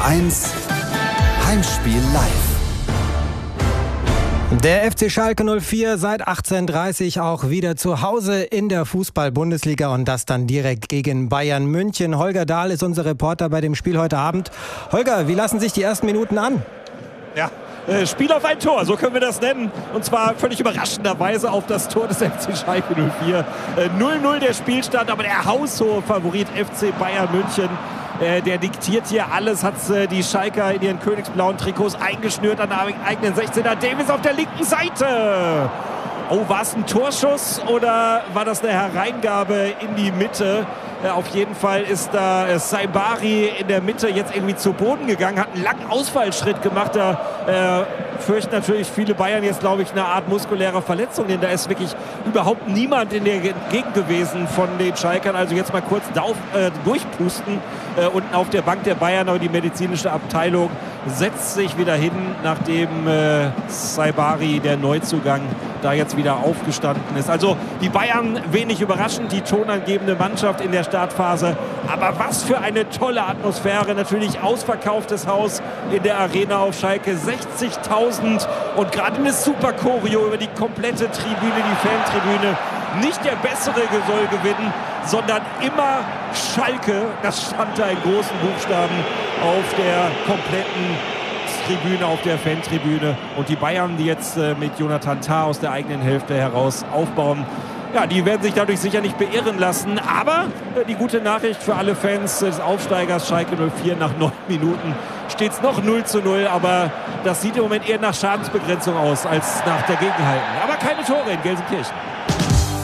1 Heimspiel live. Der FC Schalke 04 seit 18:30 auch wieder zu Hause in der Fußball-Bundesliga und das dann direkt gegen Bayern München. Holger Dahl ist unser Reporter bei dem Spiel heute Abend. Holger, wie lassen sich die ersten Minuten an? Ja, Spiel auf ein Tor, so können wir das nennen. Und zwar völlig überraschenderweise auf das Tor des FC Schalke 04. 0-0 der Spielstand, aber der haushohe Favorit FC Bayern München. Der diktiert hier alles, hat die Schalker in ihren königsblauen Trikots eingeschnürt an der eigenen 16er. Davis auf der linken Seite. Oh, war es ein Torschuss oder war das eine Hereingabe in die Mitte? Auf jeden Fall ist da Saibari in der Mitte jetzt irgendwie zu Boden gegangen, hat einen langen Ausfallschritt gemacht. Da fürchten natürlich viele Bayern jetzt, glaube ich, eine Art muskulärer Verletzung, denn da ist wirklich überhaupt niemand in der Gegend gewesen von den Schalkern. Also jetzt mal kurz durchpusten unten auf der Bank der Bayern, aber die medizinische Abteilung setzt sich wieder hin, nachdem Saibari, der Neuzugang, da jetzt wieder aufgestanden ist. Also die Bayern wenig überraschend, die tonangebende Mannschaft in der Startphase. Aber was für eine tolle Atmosphäre. Natürlich ausverkauftes Haus in der Arena auf Schalke. 60.000 und gerade eine super Choreo über die komplette Tribüne, die Fantribüne. Nicht der Bessere soll gewinnen, sondern immer Schalke. Das stand da in großen Buchstaben auf der kompletten Tribüne, auf der Fantribüne. Und die Bayern, die jetzt mit Jonathan Tah aus der eigenen Hälfte heraus aufbauen, ja, die werden sich dadurch sicher nicht beirren lassen. Aber die gute Nachricht für alle Fans des Aufsteigers Schalke 04: nach 9 Minuten steht es noch 0:0. Aber das sieht im Moment eher nach Schadensbegrenzung aus als nach Dagegenhalten. Aber keine Tore in Gelsenkirchen.